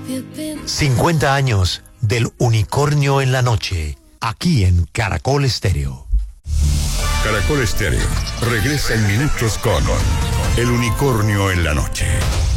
50 años del Unicornio en la Noche, aquí en Caracol Estéreo. Caracol Estéreo regresa en minutos con El Unicornio en la Noche.